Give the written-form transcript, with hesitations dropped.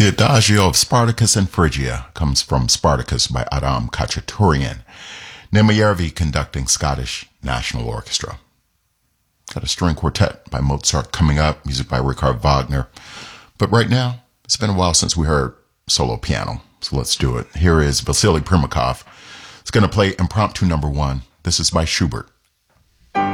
The Adagio of Spartacus and Phrygia comes from Spartacus by Adam Khachaturian. Nemayervi conducting Scottish National Orchestra. Got a string quartet by Mozart coming up, music by Richard Wagner. But right now, it's been a while since we heard solo piano, so let's do it. Here is Vasily Primakov. It's going to play Impromptu number 1. This is by Schubert.